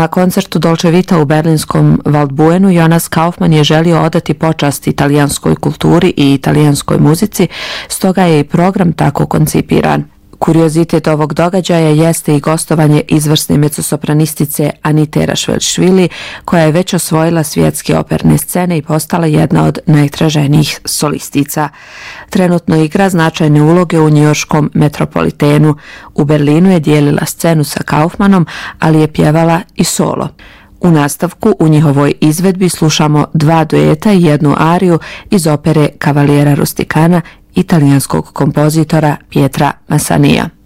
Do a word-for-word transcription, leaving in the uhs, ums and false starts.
Na koncertu Dolce Vita u berlinskom Waldbuenu Jonas Kaufmann je želio odati počast italijanskoj kulturi i italijanskoj muzici, stoga je i program tako koncipiran. Kuriozitet ovog događaja jeste i gostovanje izvrsne mezzosopranistice Anite Rašvelšvili, koja je već osvojila svjetske operne scene i postala jedna od najtraženijih solistica. Trenutno igra značajne uloge u njujorškom Metropolitenu. U Berlinu je dijelila scenu sa Kaufmannom, ali je pjevala i solo. U nastavku u njihovoj izvedbi slušamo dva dueta i jednu ariju iz opere Cavaliera Rusticana italijanskog kompozitora Pietra Massanija.